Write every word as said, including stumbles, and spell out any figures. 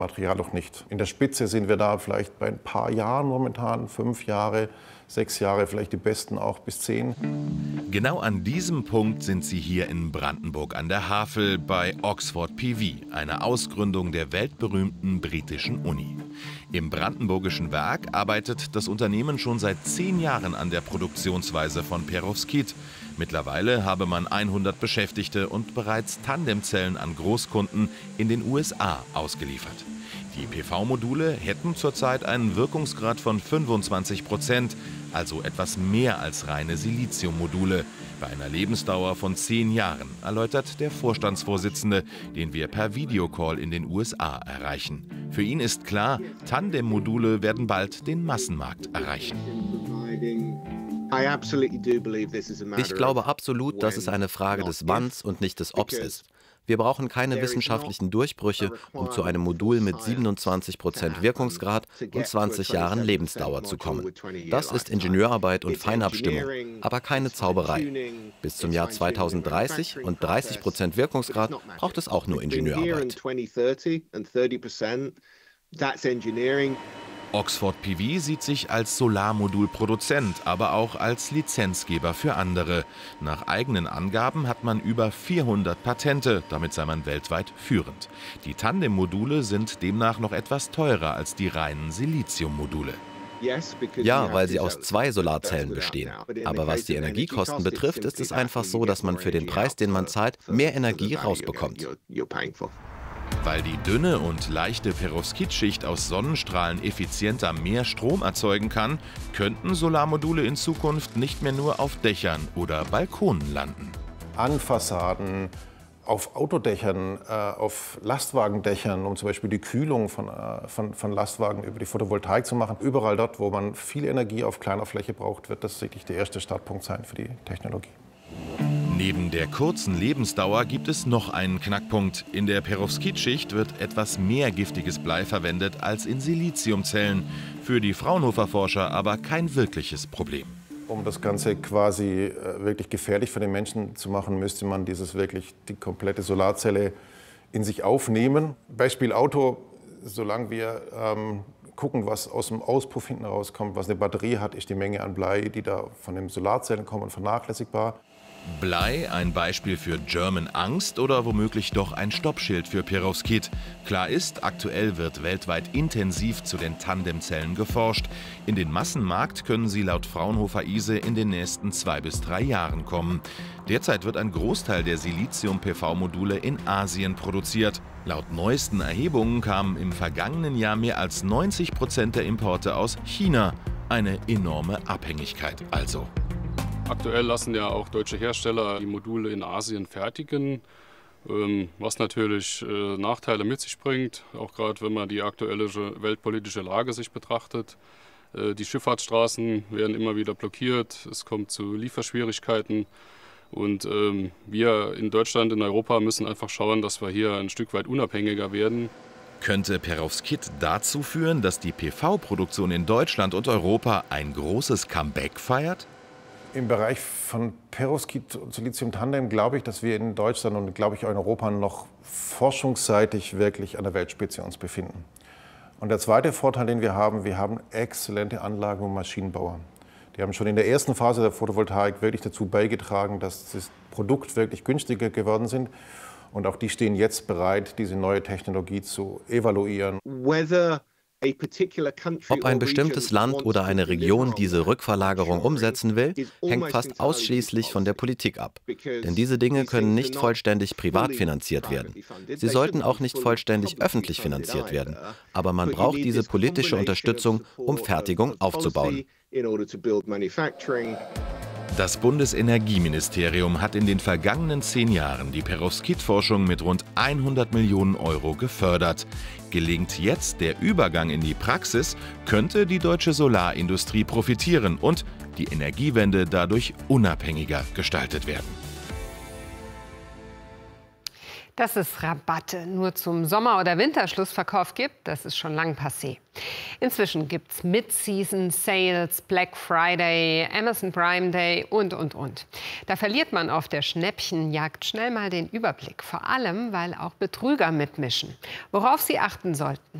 Material noch nicht. In der Spitze sind wir da vielleicht bei ein paar Jahren momentan, fünf Jahre, sechs Jahre, vielleicht die besten auch bis zehn. Genau an diesem Punkt sind sie hier in Brandenburg an der Havel bei Oxford P V, einer Ausgründung der weltberühmten britischen Uni. Im brandenburgischen Werk arbeitet das Unternehmen schon seit zehn Jahren an der Produktionsweise von Perovskit. Mittlerweile habe man hundert Beschäftigte und bereits Tandemzellen an Großkunden in den U S A ausgeliefert. Die P V-Module hätten zurzeit einen Wirkungsgrad von fünfundzwanzig Prozent, also etwas mehr als reine Siliziummodule, bei einer Lebensdauer von zehn Jahren, erläutert der Vorstandsvorsitzende, den wir per Videocall in den U S A erreichen. Für ihn ist klar, Tandem-Module werden bald den Massenmarkt erreichen. Ich glaube absolut, dass es eine Frage des Wanns und nicht des Obs ist. Wir brauchen keine wissenschaftlichen Durchbrüche, um zu einem Modul mit siebenundzwanzig Prozent Wirkungsgrad und zwanzig Jahren Lebensdauer zu kommen. Das ist Ingenieurarbeit und Feinabstimmung, aber keine Zauberei. Bis zum Jahr zweitausenddreißig und dreißig Prozent Wirkungsgrad braucht es auch nur Ingenieurarbeit. Oxford P V sieht sich als Solarmodulproduzent, aber auch als Lizenzgeber für andere. Nach eigenen Angaben hat man über vierhundert Patente, damit sei man weltweit führend. Die Tandem-Module sind demnach noch etwas teurer als die reinen Siliziummodule. Ja, weil sie aus zwei Solarzellen bestehen. Aber was die Energiekosten betrifft, ist es einfach so, dass man für den Preis, den man zahlt, mehr Energie rausbekommt. Weil die dünne und leichte Perovskitschicht aus Sonnenstrahlen effizienter mehr Strom erzeugen kann, könnten Solarmodule in Zukunft nicht mehr nur auf Dächern oder Balkonen landen. An Fassaden, auf Autodächern, äh, auf Lastwagendächern, um zum Beispiel die Kühlung von, äh, von, von Lastwagen über die Photovoltaik zu machen. Überall dort, wo man viel Energie auf kleiner Fläche braucht, wird das wirklich der erste Startpunkt sein für die Technologie. Neben der kurzen Lebensdauer gibt es noch einen Knackpunkt. In der Perovskitschicht wird etwas mehr giftiges Blei verwendet als in Siliziumzellen. Für die Fraunhofer-Forscher aber kein wirkliches Problem. Um das Ganze quasi äh, wirklich gefährlich für den Menschen zu machen, müsste man dieses wirklich die komplette Solarzelle in sich aufnehmen. Beispiel Auto, solange wir ähm, gucken, was aus dem Auspuff hinten rauskommt, was eine Batterie hat, ist die Menge an Blei, die da von den Solarzellen kommt, vernachlässigbar. Blei, ein Beispiel für German Angst oder womöglich doch ein Stoppschild für Perovskit. Klar ist, aktuell wird weltweit intensiv zu den Tandemzellen geforscht. In den Massenmarkt können sie laut Fraunhofer I S E in den nächsten zwei bis drei Jahren kommen. Derzeit wird ein Großteil der Silizium-P V-Module in Asien produziert. Laut neuesten Erhebungen kamen im vergangenen Jahr mehr als neunzig Prozent der Importe aus China. Eine enorme Abhängigkeit also. Aktuell lassen ja auch deutsche Hersteller die Module in Asien fertigen, was natürlich Nachteile mit sich bringt, auch gerade wenn man die aktuelle weltpolitische Lage sich betrachtet. Die Schifffahrtsstraßen werden immer wieder blockiert, es kommt zu Lieferschwierigkeiten und wir in Deutschland, in Europa müssen einfach schauen, dass wir hier ein Stück weit unabhängiger werden. Könnte Perovskit dazu führen, dass die P V-Produktion in Deutschland und Europa ein großes Comeback feiert? Im Bereich von Perovskit und Silizium-Tandem glaube ich, dass wir in Deutschland und glaube ich auch in Europa noch forschungsseitig wirklich an der Weltspitze uns befinden. Und der zweite Vorteil, den wir haben, wir haben exzellente Anlagen und Maschinenbauer. Die haben schon in der ersten Phase der Photovoltaik wirklich dazu beigetragen, dass das Produkt wirklich günstiger geworden sind. Und auch die stehen jetzt bereit, diese neue Technologie zu evaluieren. Ob ein bestimmtes Land oder eine Region diese Rückverlagerung umsetzen will, hängt fast ausschließlich von der Politik ab. Denn diese Dinge können nicht vollständig privat finanziert werden. Sie sollten auch nicht vollständig öffentlich finanziert werden. Aber man braucht diese politische Unterstützung, um Fertigung aufzubauen. Das Bundesenergieministerium hat in den vergangenen zehn Jahren die Perovskit-Forschung mit rund hundert Millionen Euro gefördert. Gelingt jetzt der Übergang in die Praxis, könnte die deutsche Solarindustrie profitieren und die Energiewende dadurch unabhängiger gestaltet werden. Dass es Rabatte nur zum Sommer- oder Winterschlussverkauf gibt, das ist schon lang passé. Inzwischen gibt es Mid-Season-Sales, Black Friday, Amazon Prime Day und, und, und. Da verliert man auf der Schnäppchenjagd schnell mal den Überblick. Vor allem, weil auch Betrüger mitmischen. Worauf Sie achten sollten.